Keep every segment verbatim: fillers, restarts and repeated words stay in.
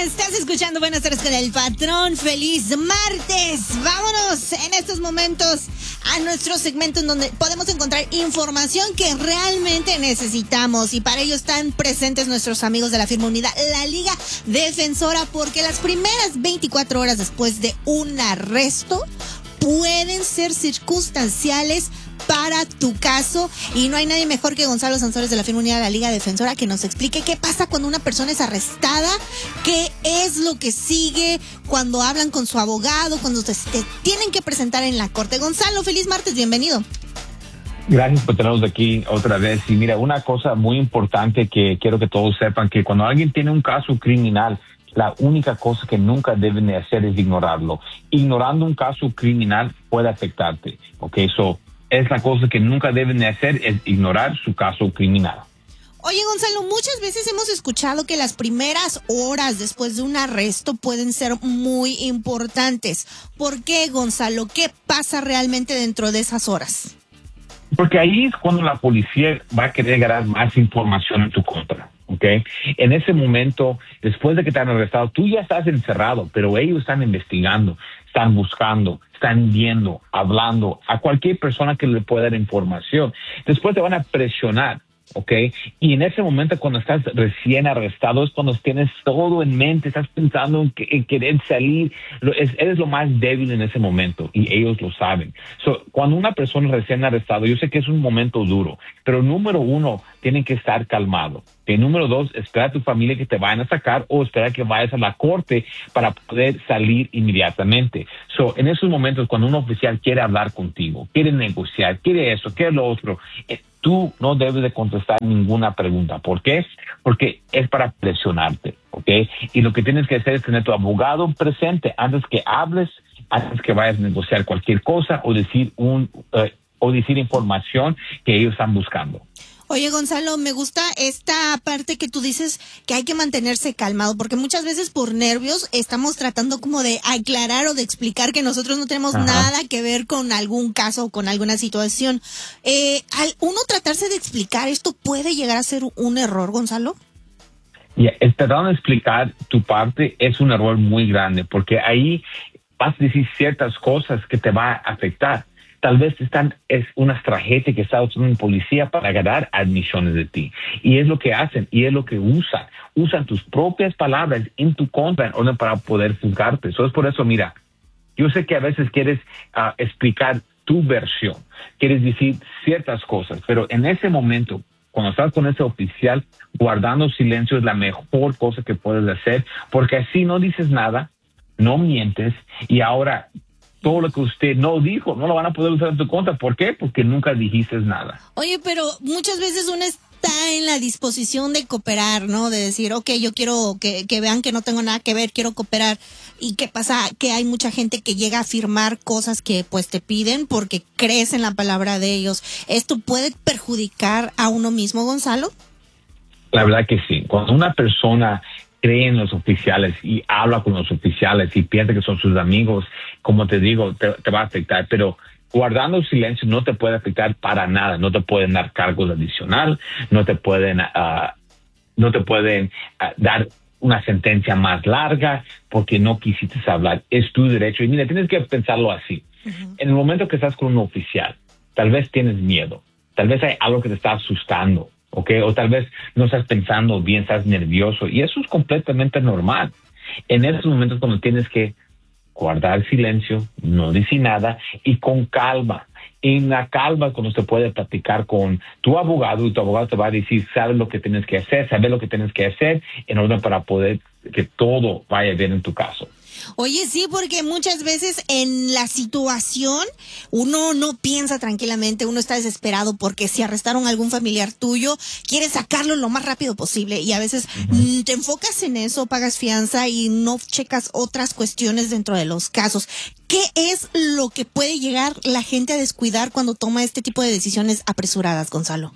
Estás escuchando Buenas tardes con el patrón. Feliz martes. Vámonos en estos momentos a nuestro segmento en donde podemos encontrar información que realmente necesitamos, y para ello están presentes nuestros amigos de la firma unida, la Liga Defensora, porque las primeras veinticuatro horas después de un arresto pueden ser circunstanciales para tu caso, y no hay nadie mejor que Gonzalo Sansores de la firma unida de la Liga Defensora que nos explique qué pasa cuando una persona es arrestada, qué es lo que sigue cuando hablan con su abogado, cuando te, te tienen que presentar en la corte. Gonzalo, feliz martes, bienvenido. Gracias por tenernos aquí otra vez. Y mira, una cosa muy importante que quiero que todos sepan, que cuando alguien tiene un caso criminal, la única cosa que nunca deben de hacer es ignorarlo. Ignorando un caso criminal puede afectarte, ¿ok? So, es la cosa que nunca deben de hacer, es ignorar su caso criminal. Oye, Gonzalo, muchas veces hemos escuchado que las primeras horas después de un arresto pueden ser muy importantes. ¿Por qué, Gonzalo? ¿Qué pasa realmente dentro de esas horas? Porque ahí es cuando la policía va a querer ganar más información en tu contra, ¿ok? En ese momento, después de que te han arrestado, tú ya estás encerrado, pero ellos están investigando, están buscando, están viendo, hablando a cualquier persona que le pueda dar información. Después te van a presionar, ¿ok? Y en ese momento, cuando estás recién arrestado, es cuando tienes todo en mente, estás pensando en, que, en querer salir, lo, es, eres lo más débil en ese momento, y ellos lo saben. So, cuando una persona recién arrestada, yo sé que es un momento duro, pero número uno, tienen que estar calmado. Y número dos, espera a tu familia que te vayan a sacar, o espera que vayas a la corte para poder salir inmediatamente. So, en esos momentos, cuando un oficial quiere hablar contigo, quiere negociar, quiere eso, quiere lo otro, eh, tú no debes de contestar ninguna pregunta. ¿Por qué? Porque es para presionarte, ¿ok? Y lo que tienes que hacer es tener tu abogado presente antes que hables, antes que vayas a negociar cualquier cosa o decir un uh, o decir información que ellos están buscando. Oye, Gonzalo, me gusta esta parte que tú dices, que hay que mantenerse calmado, porque muchas veces por nervios estamos tratando como de aclarar o de explicar que nosotros no tenemos Ajá. nada que ver con algún caso o con alguna situación. Eh, al uno tratarse de explicar esto, ¿puede llegar a ser un error, Gonzalo? Y yeah, tratando de explicar tu parte es un error muy grande, porque ahí vas a decir ciertas cosas que te va a afectar. Tal vez están, es una estrategia que está usando un policía para ganar admisiones de ti. Y es lo que hacen, y es lo que usan. Usan tus propias palabras en tu contra en orden para poder juzgarte. Eso es por eso, mira, yo sé que a veces quieres uh, explicar tu versión, quieres decir ciertas cosas, pero en ese momento, cuando estás con ese oficial, guardando silencio es la mejor cosa que puedes hacer, porque así no dices nada, no mientes, y ahora todo lo que usted no dijo, no lo van a poder usar en tu contra. ¿Por qué? Porque nunca dijiste nada. Oye, pero muchas veces uno está en la disposición de cooperar, ¿no? De decir, ok, yo quiero que, que vean que no tengo nada que ver, quiero cooperar. ¿Y qué pasa? Que hay mucha gente que llega a firmar cosas que pues te piden porque crees en la palabra de ellos. ¿Esto puede perjudicar a uno mismo, Gonzalo? La verdad que sí. Cuando una persona cree en los oficiales y habla con los oficiales y piensa que son sus amigos, como te digo, te, te va a afectar, pero guardando silencio no te puede afectar para nada. No te pueden dar cargos adicionales, no te pueden, uh, no te pueden uh, dar una sentencia más larga porque no quisiste hablar. Es tu derecho. Y mira, tienes que pensarlo así. Uh-huh. En el momento que estás con un oficial, tal vez tienes miedo, tal vez hay algo que te está asustando, ¿ok? O tal vez no estás pensando bien, estás nervioso, y eso es completamente normal. En esos momentos cuando tienes que guardar silencio, no decir nada, y con calma. En la calma cuando se puede platicar con tu abogado, y tu abogado te va a decir, sabes lo que tienes que hacer, sabes lo que tienes que hacer, en orden para poder que todo vaya bien en tu caso. Oye, sí, porque muchas veces en la situación uno no piensa tranquilamente, uno está desesperado porque si arrestaron a algún familiar tuyo, quieres sacarlo lo más rápido posible, y a veces uh-huh. te enfocas en eso, pagas fianza y no checas otras cuestiones dentro de los casos. ¿Qué es lo que puede llegar la gente a descuidar cuando toma este tipo de decisiones apresuradas, Gonzalo?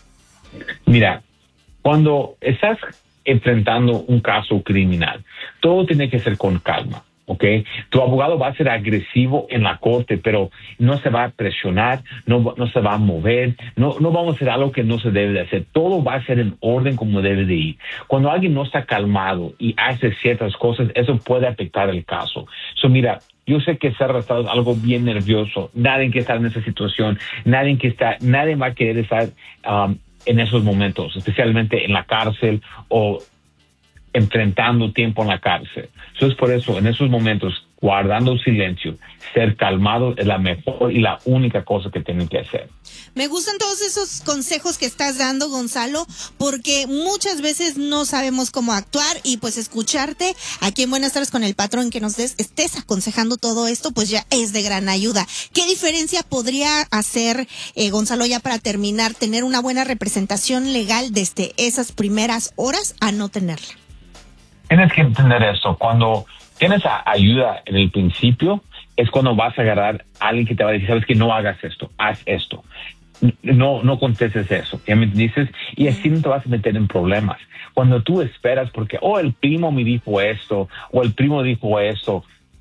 Mira, cuando estás enfrentando un caso criminal, todo tiene que ser con calma, ¿ok? Tu abogado va a ser agresivo en la corte, pero no se va a presionar, no, no se va a mover, no, no vamos a hacer algo que no se debe de hacer. Todo va a ser en orden como debe de ir. Cuando alguien no está calmado y hace ciertas cosas, eso puede afectar el caso. So, mira, yo sé que ser arrestado es algo bien nervioso. Nadie que está en esa situación, nadie que está, nadie va a querer estar um, en esos momentos, especialmente en la cárcel o enfrentando tiempo en la cárcel. Entonces, por eso, en esos momentos, guardando silencio, ser calmado es la mejor y la única cosa que tienen que hacer. Me gustan todos esos consejos que estás dando, Gonzalo, porque muchas veces no sabemos cómo actuar y pues escucharte aquí en Buenas Tardes con el Patrón, que nos des, estés aconsejando todo esto, pues ya es de gran ayuda. ¿Qué diferencia podría hacer, eh, Gonzalo, ya para terminar, tener una buena representación legal desde esas primeras horas a no tenerla? Tienes que entender esto. Cuando tienes a ayuda en el principio, es cuando vas a agarrar a alguien que te va a decir, sabes que no hagas esto, haz esto. No, no contestes eso, ¿ya me dices? Y así no te vas a meter en problemas. Cuando tú esperas porque, oh, el primo me dijo esto, o el primo dijo esto,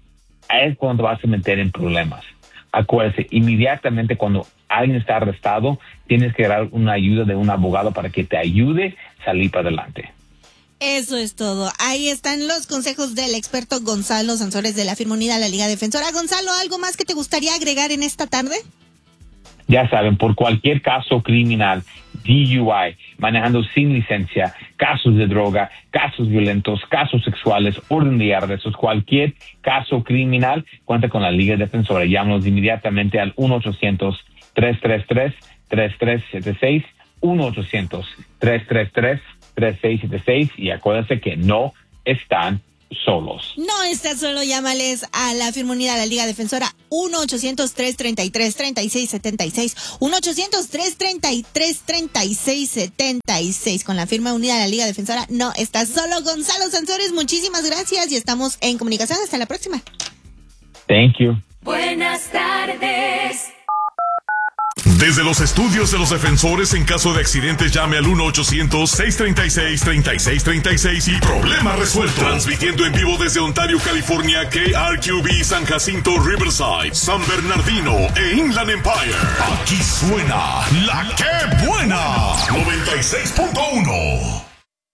es cuando te vas a meter en problemas. Acuérdate, inmediatamente cuando alguien está arrestado, tienes que agarrar una ayuda de un abogado para que te ayude a salir para adelante. Eso es todo. Ahí están los consejos del experto Gonzalo Sansores de la firma unida la Liga Defensora. Gonzalo, ¿algo más que te gustaría agregar en esta tarde? Ya saben, por cualquier caso criminal, D U I, manejando sin licencia, casos de droga, casos violentos, casos sexuales, orden de arrestos, cualquier caso criminal, cuenta con la Liga Defensora. Llámanos inmediatamente al uno ochocientos, tres tres tres, tres tres siete seis, uno ochocientos, tres tres tres, tres seis siete seis, y acuérdense que no están solos. No estás solo, llámales a la firma unida de la Liga Defensora uno ochocientos, tres treinta y tres, treinta y seis setenta y seis, uno ochocientos, tres treinta y tres, treinta y seis setenta y seis. Con la firma unida de la Liga Defensora no estás solo. Gonzalo Sansores, muchísimas gracias y estamos en comunicación. Hasta la próxima. Thank you. Buenas tardes. Desde los estudios de los defensores, en caso de accidentes, llame al uno ochocientos, seis treinta y seis, treinta y seis treinta y seis y problema resuelto. Transmitiendo en vivo desde Ontario, California, K R Q B, San Jacinto, Riverside, San Bernardino e Inland Empire. Aquí suena La Que Buena, noventa y seis punto uno.